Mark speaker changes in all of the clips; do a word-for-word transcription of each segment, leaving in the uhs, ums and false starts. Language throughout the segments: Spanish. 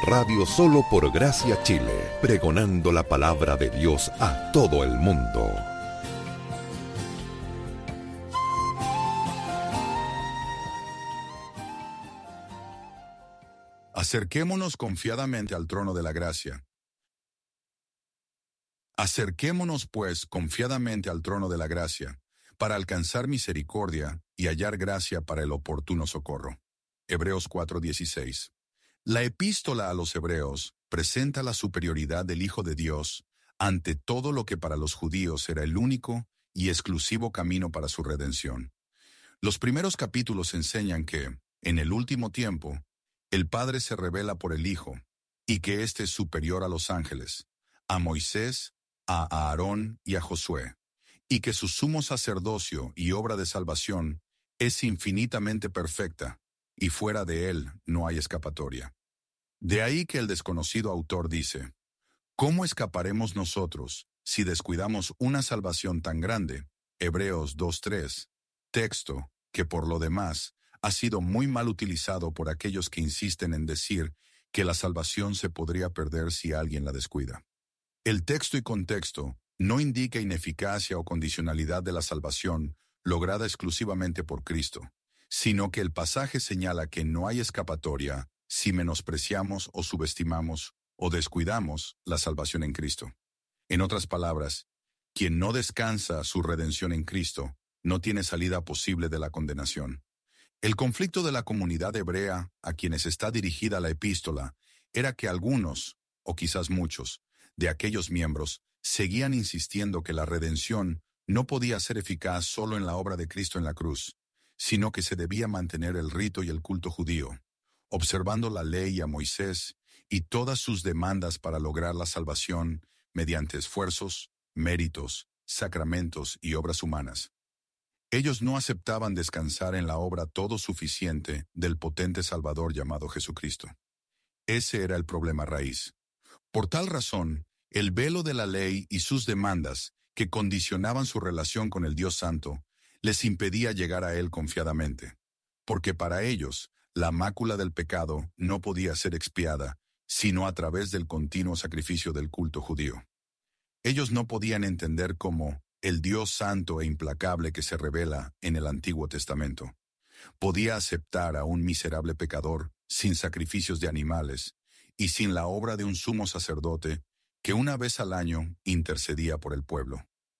Speaker 1: Radio Solo por Gracia Chile, pregonando la palabra de Dios a todo el mundo.
Speaker 2: Acerquémonos confiadamente al trono de la gracia. Acerquémonos, pues, confiadamente al trono de la gracia, para alcanzar misericordia y hallar gracia para el oportuno socorro. Hebreos cuatro dieciséis. La epístola a los Hebreos presenta la superioridad del Hijo de Dios ante todo lo que para los judíos era el único y exclusivo camino para su redención. Los primeros capítulos enseñan que, en el último tiempo, el Padre se revela por el Hijo, y que éste es superior a los ángeles, a Moisés, a Aarón y a Josué, y que su sumo sacerdocio y obra de salvación es infinitamente perfecta, y fuera de él no hay escapatoria. De ahí que el desconocido autor dice: ¿cómo escaparemos nosotros si descuidamos una salvación tan grande? Hebreos dos tres, texto que por lo demás ha sido muy mal utilizado por aquellos que insisten en decir que la salvación se podría perder si alguien la descuida. El texto y contexto no indica ineficacia o condicionalidad de la salvación lograda exclusivamente por Cristo, sino que el pasaje señala que no hay escapatoria si menospreciamos o subestimamos o descuidamos la salvación en Cristo. En otras palabras, quien no descansa su redención en Cristo no tiene salida posible de la condenación. El conflicto de la comunidad hebrea a quienes está dirigida la epístola era que algunos, o quizás muchos, de aquellos miembros seguían insistiendo que la redención no podía ser eficaz solo en la obra de Cristo en la cruz, sino que se debía mantener el rito y el culto judío, observando la ley a Moisés y todas sus demandas para lograr la salvación mediante esfuerzos, méritos, sacramentos y obras humanas. Ellos no aceptaban descansar en la obra todo suficiente del potente Salvador llamado Jesucristo. Ese era el problema raíz. Por tal razón, el velo de la ley y sus demandas, que condicionaban su relación con el Dios Santo, les impedía llegar a Él confiadamente, porque para ellos, la mácula del pecado no podía ser expiada, sino a través del continuo sacrificio del culto judío. Ellos no podían entender cómo el Dios santo e implacable que se revela en el Antiguo Testamento podía aceptar a un miserable pecador sin sacrificios de animales y sin la obra de un sumo sacerdote que una vez al año intercedía por el pueblo.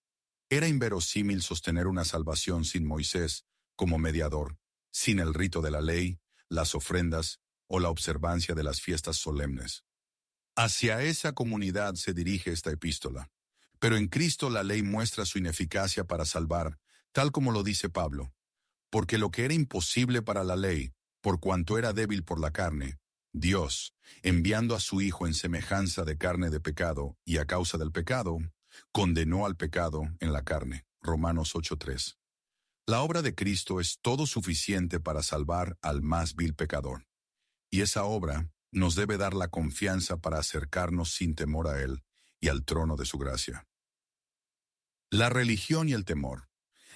Speaker 2: Era inverosímil sostener una salvación sin Moisés como mediador, sin el rito de la ley, las ofrendas o la observancia de las fiestas solemnes. Hacia esa comunidad se dirige esta epístola. Pero en Cristo la ley muestra su ineficacia para salvar, tal como lo dice Pablo. Porque lo que era imposible para la ley, por cuanto era débil por la carne, Dios, enviando a su Hijo en semejanza de carne de pecado y a causa del pecado, condenó al pecado en la carne. Romanos ocho tres. La obra de Cristo es todo suficiente para salvar al más vil pecador. Y esa obra nos debe dar la confianza para acercarnos sin temor a Él y al trono de su gracia. La religión y el temor.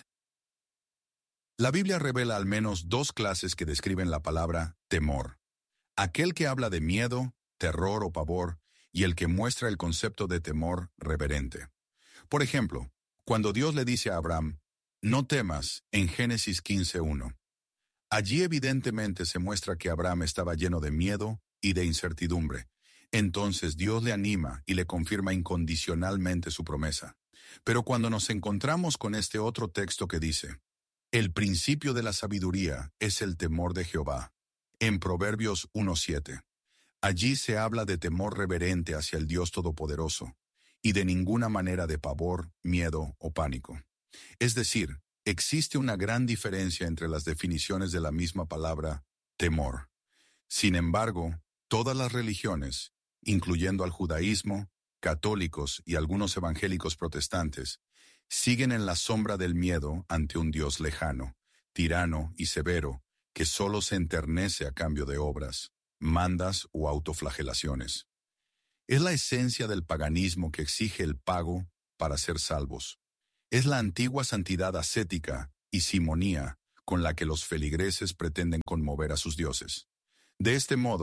Speaker 2: La Biblia revela al menos dos clases que describen la palabra temor. Aquel que habla de miedo, terror o pavor, y el que muestra el concepto de temor reverente. Por ejemplo, cuando Dios le dice a Abraham, no temas, en Génesis quince uno. Allí evidentemente se muestra que Abraham estaba lleno de miedo y de incertidumbre. Entonces Dios le anima y le confirma incondicionalmente su promesa. Pero cuando nos encontramos con este otro texto que dice, el principio de la sabiduría es el temor de Jehová, en Proverbios uno siete. Allí se habla de temor reverente hacia el Dios Todopoderoso, y de ninguna manera de pavor, miedo o pánico. Es decir, existe una gran diferencia entre las definiciones de la misma palabra, temor. Sin embargo, todas las religiones, incluyendo al judaísmo, católicos y algunos evangélicos protestantes, siguen en la sombra del miedo ante un Dios lejano, tirano y severo, que solo se enternece a cambio de obras, mandas o autoflagelaciones. Es la esencia del paganismo que exige el pago para ser salvos. Es la antigua santidad ascética y simonía con la que los feligreses pretenden conmover a sus dioses. De este modo,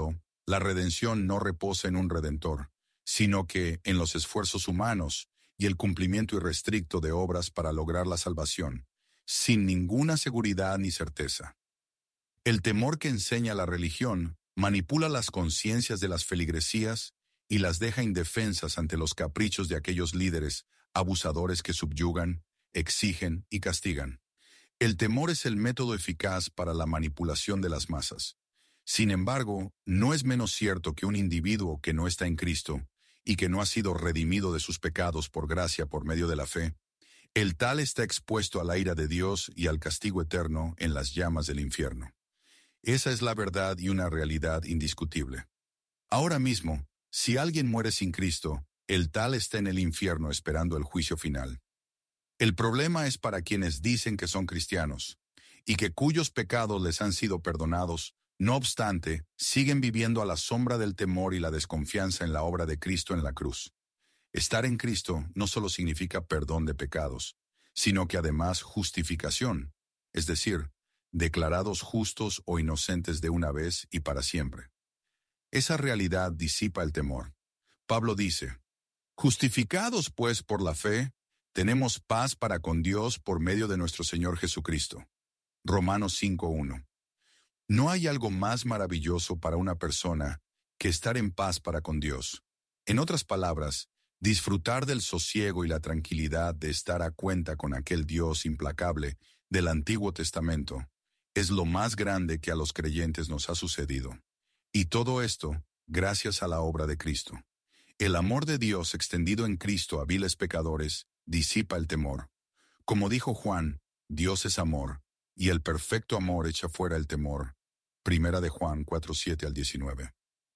Speaker 2: La redención no reposa en un redentor, sino que en los esfuerzos humanos y el cumplimiento irrestricto de obras para lograr la salvación, sin ninguna seguridad ni certeza. El temor que enseña la religión manipula las conciencias de las feligresías y las deja indefensas ante los caprichos de aquellos líderes abusadores que subyugan, exigen y castigan. El temor es el método eficaz para la manipulación de las masas. Sin embargo, no es menos cierto que un individuo que no está en Cristo y que no ha sido redimido de sus pecados por gracia por medio de la fe, el tal está expuesto a la ira de Dios y al castigo eterno en las llamas del infierno. Esa es la verdad y una realidad indiscutible. Ahora mismo, si alguien muere sin Cristo, el tal está en el infierno esperando el juicio final. El problema es para quienes dicen que son cristianos y que cuyos pecados les han sido perdonados. No obstante, siguen viviendo a la sombra del temor y la desconfianza en la obra de Cristo en la cruz. Estar en Cristo no solo significa perdón de pecados, sino que además justificación, es decir, declarados justos o inocentes de una vez y para siempre. Esa realidad disipa el temor. Pablo dice, «Justificados pues por la fe, tenemos paz para con Dios por medio de nuestro Señor Jesucristo». Romanos cinco uno. No hay algo más maravilloso para una persona que estar en paz para con Dios. En otras palabras, disfrutar del sosiego y la tranquilidad de estar a cuenta con aquel Dios implacable del Antiguo Testamento es lo más grande que a los creyentes nos ha sucedido. Y todo esto gracias a la obra de Cristo. El amor de Dios extendido en Cristo a viles pecadores disipa el temor. Como dijo Juan, Dios es amor, y el perfecto amor echa fuera el temor. Primera de Juan cuatro siete al diecinueve.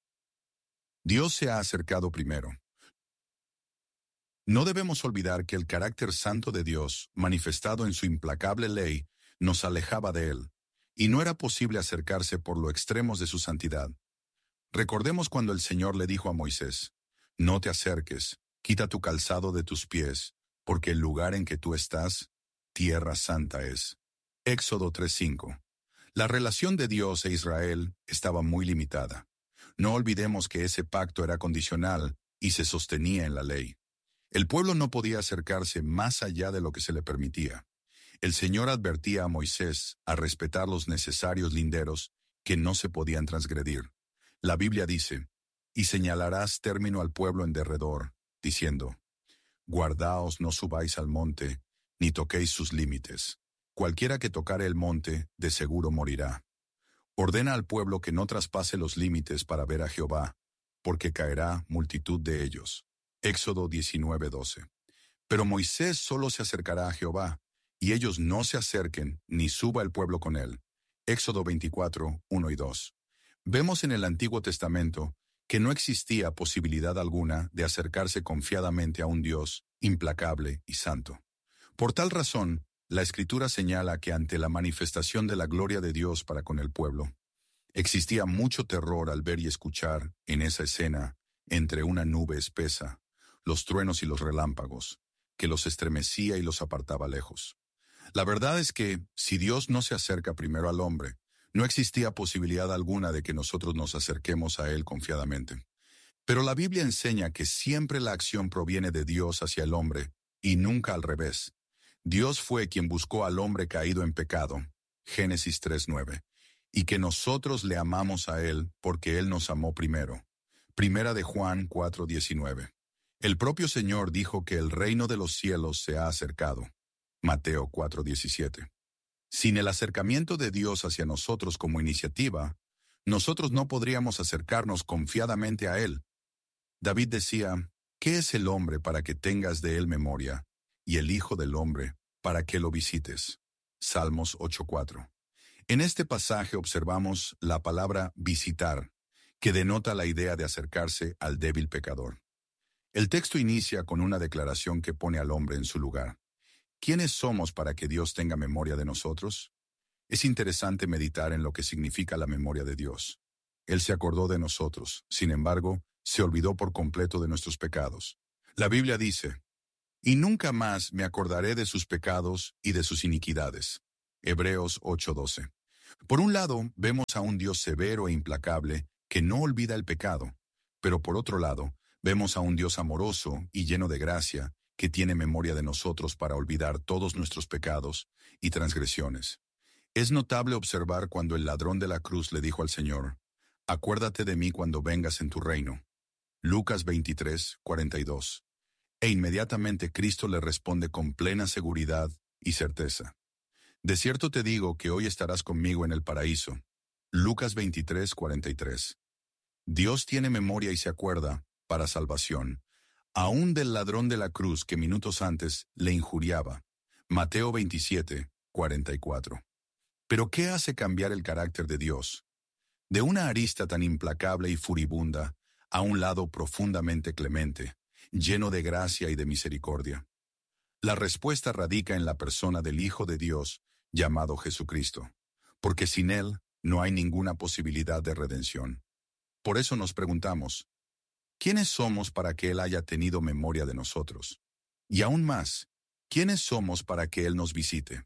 Speaker 2: Dios se ha acercado primero. No debemos olvidar que el carácter santo de Dios, manifestado en su implacable ley, nos alejaba de Él, y no era posible acercarse por los extremos de su santidad. Recordemos cuando el Señor le dijo a Moisés, «No te acerques, quita tu calzado de tus pies, porque el lugar en que tú estás, tierra santa es». Éxodo tres cinco. La relación de Dios e Israel estaba muy limitada. No olvidemos que ese pacto era condicional y se sostenía en la ley. El pueblo no podía acercarse más allá de lo que se le permitía. El Señor advertía a Moisés a respetar los necesarios linderos que no se podían transgredir. La Biblia dice, «Y señalarás término al pueblo en derredor, diciendo, guardaos, no subáis al monte, ni toquéis sus límites. Cualquiera que tocare el monte, de seguro morirá. Ordena al pueblo que no traspase los límites para ver a Jehová, porque caerá multitud de ellos». Éxodo diecinueve doce. Pero Moisés solo se acercará a Jehová, y ellos no se acerquen, ni suba el pueblo con él. Éxodo veinticuatro uno y dos. Vemos en el Antiguo Testamento que no existía posibilidad alguna de acercarse confiadamente a un Dios implacable y santo. Por tal razón, la Escritura señala que ante la manifestación de la gloria de Dios para con el pueblo, existía mucho terror al ver y escuchar en esa escena, entre una nube espesa, los truenos y los relámpagos, que los estremecía y los apartaba lejos. La verdad es que, si Dios no se acerca primero al hombre, no existía posibilidad alguna de que nosotros nos acerquemos a Él confiadamente. Pero la Biblia enseña que siempre la acción proviene de Dios hacia el hombre, y nunca al revés. Dios fue quien buscó al hombre caído en pecado, Génesis tres nueve, y que nosotros le amamos a Él porque Él nos amó primero. Primera de Juan cuatro diecinueve. El propio Señor dijo que el reino de los cielos se ha acercado, Mateo cuatro diecisiete. Sin el acercamiento de Dios hacia nosotros como iniciativa, nosotros no podríamos acercarnos confiadamente a Él. David decía, «¿Qué es el hombre para que tengas de él memoria, y el Hijo del hombre para que lo visites?» Salmos ocho cuatro. En este pasaje observamos la palabra visitar, que denota la idea de acercarse al débil pecador. El texto inicia con una declaración que pone al hombre en su lugar. ¿Quiénes somos para que Dios tenga memoria de nosotros? Es interesante meditar en lo que significa la memoria de Dios. Él se acordó de nosotros, sin embargo, se olvidó por completo de nuestros pecados. La Biblia dice, «Y nunca más me acordaré de sus pecados y de sus iniquidades». Hebreos ocho doce. Por un lado, vemos a un Dios severo e implacable que no olvida el pecado, pero por otro lado, vemos a un Dios amoroso y lleno de gracia, que tiene memoria de nosotros para olvidar todos nuestros pecados y transgresiones. Es notable observar cuando el ladrón de la cruz le dijo al Señor, «Acuérdate de mí cuando vengas en tu reino». Lucas veintitrés, cuarenta y dos. E inmediatamente Cristo le responde con plena seguridad y certeza. «De cierto te digo que hoy estarás conmigo en el paraíso». Lucas veintitrés, cuarenta y tres. Dios tiene memoria y se acuerda, para salvación, aún del ladrón de la cruz que minutos antes le injuriaba. Mateo veintisiete, cuarenta y cuatro. Pero ¿qué hace cambiar el carácter de Dios? De una arista tan implacable y furibunda, a un lado profundamente clemente, lleno de gracia y de misericordia. La respuesta radica en la persona del Hijo de Dios, llamado Jesucristo, porque sin Él no hay ninguna posibilidad de redención. Por eso nos preguntamos, ¿quiénes somos para que Él haya tenido memoria de nosotros? Y aún más, ¿quiénes somos para que Él nos visite?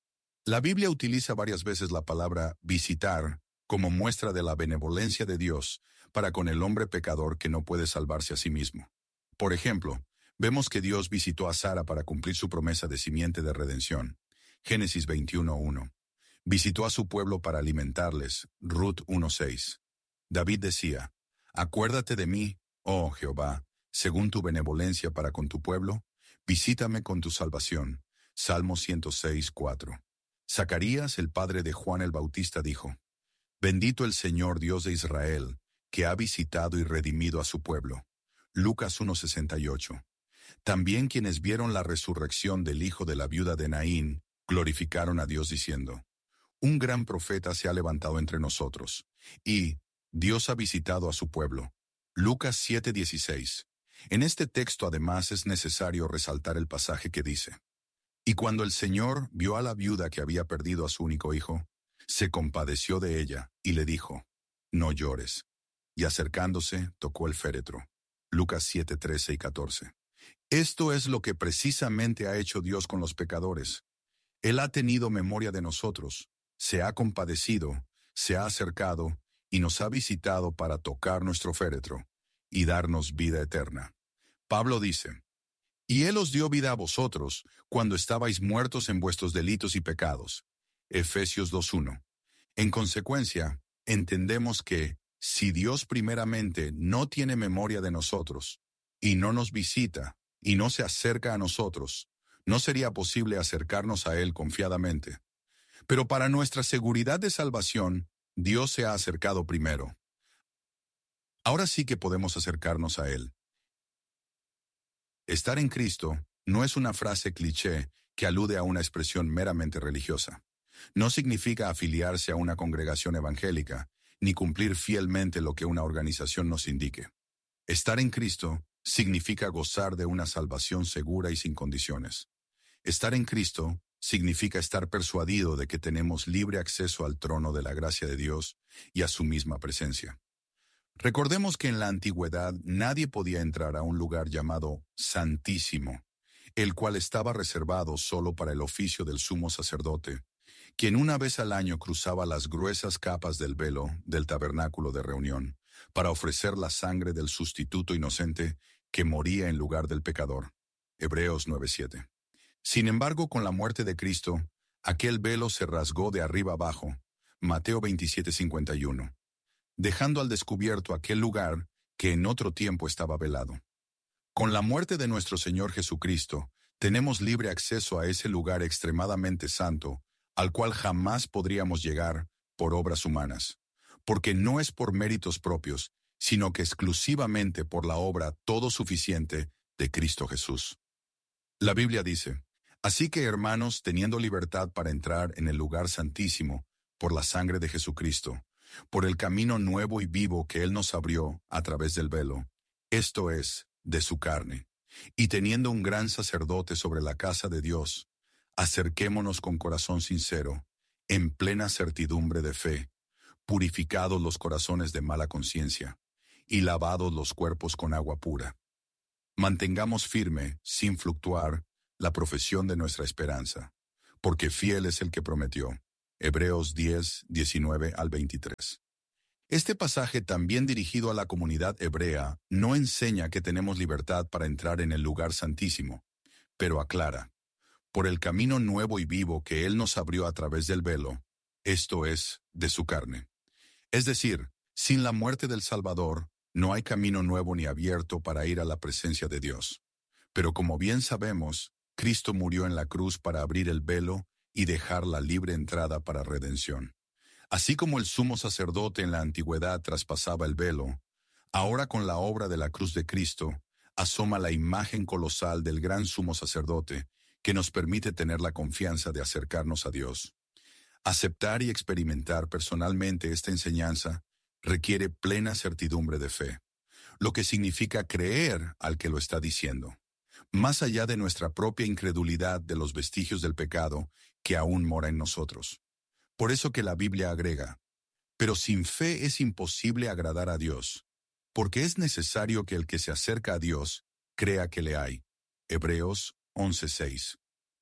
Speaker 2: La Biblia utiliza varias veces la palabra visitar como muestra de la benevolencia de Dios para con el hombre pecador que no puede salvarse a sí mismo. Por ejemplo, vemos que Dios visitó a Sara para cumplir su promesa de simiente de redención. Génesis veintiuno, uno. Visitó a su pueblo para alimentarles. Ruth uno, seis. David decía, «Acuérdate de mí, oh Jehová, según tu benevolencia para con tu pueblo, visítame con tu salvación». Salmo ciento seis, cuatro. Zacarías, el padre de Juan el Bautista, dijo, «Bendito el Señor Dios de Israel, que ha visitado y redimido a su pueblo». Lucas uno, sesenta y ocho. También quienes vieron la resurrección del hijo de la viuda de Naín, glorificaron a Dios diciendo, «Un gran profeta se ha levantado entre nosotros, y Dios ha visitado a su pueblo». Lucas siete, dieciséis. En este texto además es necesario resaltar el pasaje que dice, «Y cuando el Señor vio a la viuda que había perdido a su único hijo, se compadeció de ella y le dijo, no llores». Y acercándose, tocó el féretro. Lucas siete, trece y catorce. Esto es lo que precisamente ha hecho Dios con los pecadores. Él ha tenido memoria de nosotros, se ha compadecido, se ha acercado y nos ha visitado para tocar nuestro féretro y darnos vida eterna. Pablo dice, «Y Él os dio vida a vosotros cuando estabais muertos en vuestros delitos y pecados». Efesios dos, uno. En consecuencia, entendemos que, si Dios primeramente no tiene memoria de nosotros, y no nos visita, y no se acerca a nosotros, no sería posible acercarnos a Él confiadamente. Pero para nuestra seguridad de salvación, Dios se ha acercado primero. Ahora sí que podemos acercarnos a Él. Estar en Cristo no es una frase cliché que alude a una expresión meramente religiosa. No significa afiliarse a una congregación evangélica, ni cumplir fielmente lo que una organización nos indique. Estar en Cristo significa gozar de una salvación segura y sin condiciones. Estar en Cristo significa estar persuadido de que tenemos libre acceso al trono de la gracia de Dios y a su misma presencia. Recordemos que en la antigüedad nadie podía entrar a un lugar llamado Santísimo, el cual estaba reservado solo para el oficio del sumo sacerdote, quien una vez al año cruzaba las gruesas capas del velo del tabernáculo de reunión para ofrecer la sangre del sustituto inocente que moría en lugar del pecador. Hebreos nueve, siete. Sin embargo, con la muerte de Cristo, aquel velo se rasgó de arriba abajo, Mateo veintisiete, cincuenta y uno, dejando al descubierto aquel lugar que en otro tiempo estaba velado. Con la muerte de nuestro Señor Jesucristo, tenemos libre acceso a ese lugar extremadamente santo, al cual jamás podríamos llegar por obras humanas, porque no es por méritos propios, sino que exclusivamente por la obra todo suficiente de Cristo Jesús. La Biblia dice, «Así que, hermanos, teniendo libertad para entrar en el lugar santísimo, por la sangre de Jesucristo, por el camino nuevo y vivo que Él nos abrió a través del velo, esto es, de su carne, y teniendo un gran sacerdote sobre la casa de Dios, acerquémonos con corazón sincero, en plena certidumbre de fe, purificados los corazones de mala conciencia, y lavados los cuerpos con agua pura. Mantengamos firme, sin fluctuar, la profesión de nuestra esperanza, porque fiel es el que prometió». Hebreos diez, diecinueve al veintitrés. Este pasaje, también dirigido a la comunidad hebrea, no enseña que tenemos libertad para entrar en el lugar santísimo, pero aclara, por el camino nuevo y vivo que Él nos abrió a través del velo, esto es, de su carne. Es decir, sin la muerte del Salvador, no hay camino nuevo ni abierto para ir a la presencia de Dios. Pero como bien sabemos, Cristo murió en la cruz para abrir el velo y dejar la libre entrada para redención. Así como el sumo sacerdote en la antigüedad traspasaba el velo, ahora con la obra de la cruz de Cristo, asoma la imagen colosal del gran sumo sacerdote que nos permite tener la confianza de acercarnos a Dios. Aceptar y experimentar personalmente esta enseñanza requiere plena certidumbre de fe, lo que significa creer al que lo está diciendo, más allá de nuestra propia incredulidad de los vestigios del pecado que aún mora en nosotros. Por eso que la Biblia agrega, pero sin fe es imposible agradar a Dios, porque es necesario que el que se acerca a Dios crea que le hay. Hebreos once seis.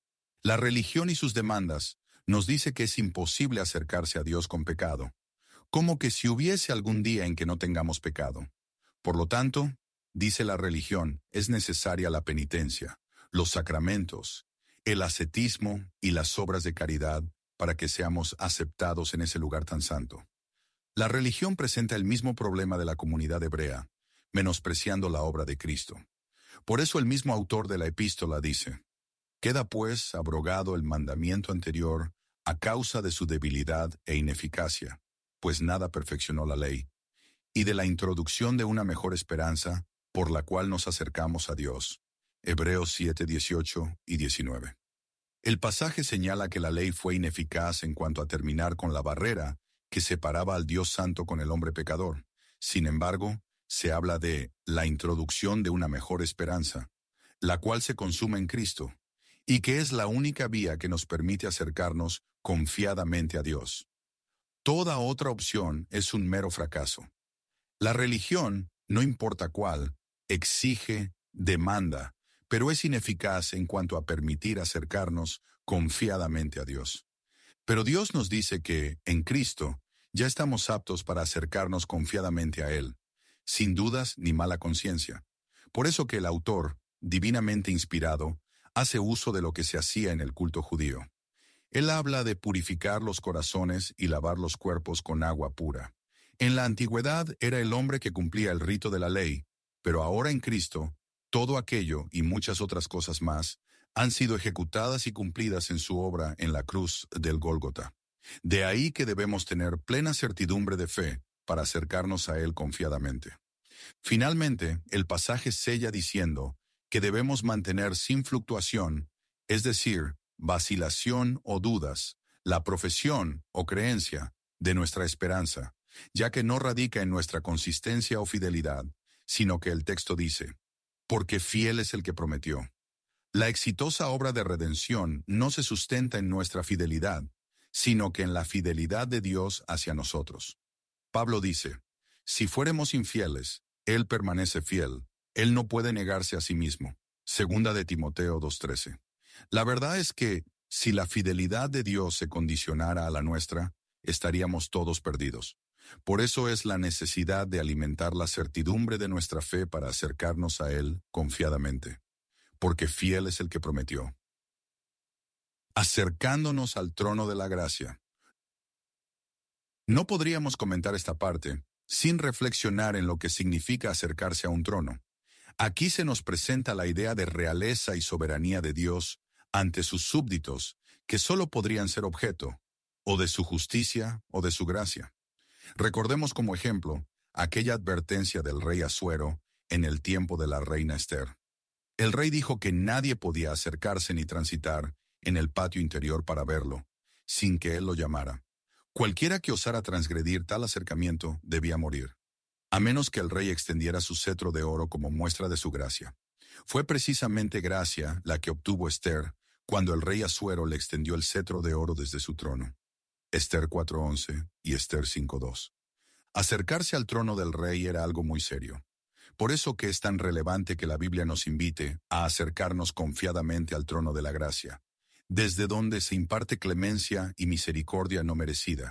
Speaker 2: La religión y sus demandas nos dice que es imposible acercarse a Dios con pecado, como que si hubiese algún día en que no tengamos pecado. Por lo tanto, dice la religión, es necesaria la penitencia, los sacramentos, el ascetismo y las obras de caridad para que seamos aceptados en ese lugar tan santo. La religión presenta el mismo problema de la comunidad hebrea, menospreciando la obra de Cristo. Por eso el mismo autor de la epístola dice, queda pues abrogado el mandamiento anterior a causa de su debilidad e ineficacia, pues nada perfeccionó la ley, y de la introducción de una mejor esperanza, por la cual nos acercamos a Dios. Hebreos siete dieciocho y diecinueve. El pasaje señala que la ley fue ineficaz en cuanto a terminar con la barrera que separaba al Dios santo con el hombre pecador. Sin embargo, se habla de la introducción de una mejor esperanza, la cual se consuma en Cristo, y que es la única vía que nos permite acercarnos confiadamente a Dios. Toda otra opción es un mero fracaso. La religión, no importa cuál, exige, demanda, pero es ineficaz en cuanto a permitir acercarnos confiadamente a Dios. Pero Dios nos dice que, en Cristo, ya estamos aptos para acercarnos confiadamente a Él, sin dudas ni mala conciencia. Por eso que el autor, divinamente inspirado, hace uso de lo que se hacía en el culto judío. Él habla de purificar los corazones y lavar los cuerpos con agua pura. En la antigüedad era el hombre que cumplía el rito de la ley, pero ahora en Cristo, todo aquello y muchas otras cosas más han sido ejecutadas y cumplidas en su obra en la cruz del Gólgota. De ahí que debemos tener plena certidumbre de fe para acercarnos a Él confiadamente. Finalmente, el pasaje sella diciendo que debemos mantener sin fluctuación, es decir, vacilación o dudas, la profesión o creencia de nuestra esperanza, ya que no radica en nuestra consistencia o fidelidad, sino que el texto dice, porque fiel es el que prometió. La exitosa obra de redención no se sustenta en nuestra fidelidad, sino que en la fidelidad de Dios hacia nosotros. Pablo dice, si fuéramos infieles, Él permanece fiel, Él no puede negarse a sí mismo. Segunda de Timoteo dos trece. La verdad es que, si la fidelidad de Dios se condicionara a la nuestra, estaríamos todos perdidos. Por eso es la necesidad de alimentar la certidumbre de nuestra fe para acercarnos a Él confiadamente, porque fiel es el que prometió. Acercándonos al trono de la gracia. No podríamos comentar esta parte sin reflexionar en lo que significa acercarse a un trono. Aquí se nos presenta la idea de realeza y soberanía de Dios ante sus súbditos, que solo podrían ser objeto, o de su justicia o de su gracia. Recordemos como ejemplo aquella advertencia del rey Asuero en el tiempo de la reina Esther. El rey dijo que nadie podía acercarse ni transitar en el patio interior para verlo, sin que él lo llamara. Cualquiera que osara transgredir tal acercamiento debía morir, a menos que el rey extendiera su cetro de oro como muestra de su gracia. Fue precisamente gracia la que obtuvo Esther cuando el rey Asuero le extendió el cetro de oro desde su trono. Esther cuatro once y Esther cinco dos. Acercarse al trono del rey era algo muy serio. Por eso que es tan relevante que la Biblia nos invite a acercarnos confiadamente al trono de la gracia, desde donde se imparte clemencia y misericordia no merecida.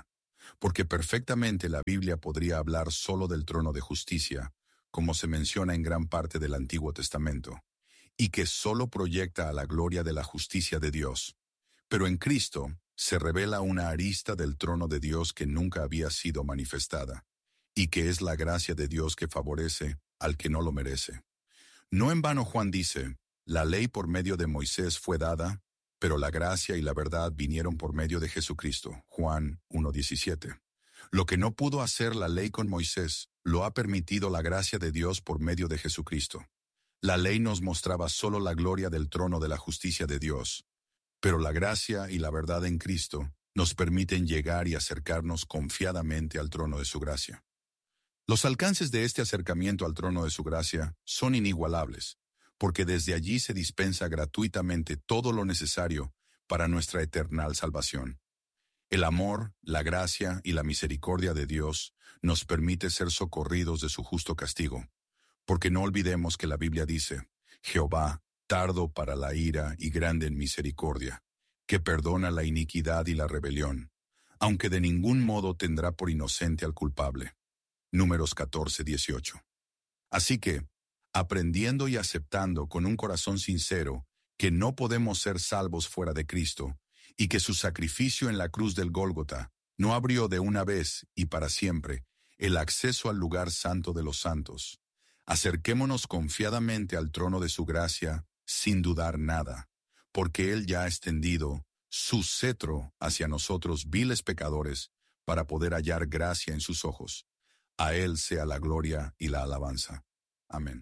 Speaker 2: porque perfectamente la Biblia podría hablar solo del trono de justicia, como se menciona en gran parte del Antiguo Testamento, y que solo proyecta a la gloria de la justicia de Dios. Pero en Cristo se revela una arista del trono de Dios que nunca había sido manifestada, y que es la gracia de Dios que favorece al que no lo merece. No en vano Juan dice, la ley por medio de Moisés fue dada, pero la gracia y la verdad vinieron por medio de Jesucristo. Juan uno diecisiete. Lo que no pudo hacer la ley con Moisés, lo ha permitido la gracia de Dios por medio de Jesucristo. La ley nos mostraba solo la gloria del trono de la justicia de Dios, pero la gracia y la verdad en Cristo nos permiten llegar y acercarnos confiadamente al trono de su gracia. Los alcances de este acercamiento al trono de su gracia son inigualables, porque desde allí se dispensa gratuitamente todo lo necesario para nuestra eterna salvación. El amor, la gracia y la misericordia de Dios nos permite ser socorridos de su justo castigo, porque no olvidemos que la Biblia dice, Jehová, tardo para la ira y grande en misericordia, que perdona la iniquidad y la rebelión, aunque de ningún modo tendrá por inocente al culpable. Números catorce dieciocho. Así que, aprendiendo y aceptando con un corazón sincero que no podemos ser salvos fuera de Cristo, y que su sacrificio en la cruz del Gólgota no abrió de una vez y para siempre el acceso al lugar santo de los santos, acerquémonos confiadamente al trono de su gracia sin dudar nada, porque Él ya ha extendido su cetro hacia nosotros viles pecadores para poder hallar gracia en sus ojos. A Él sea la gloria y la alabanza. Amén.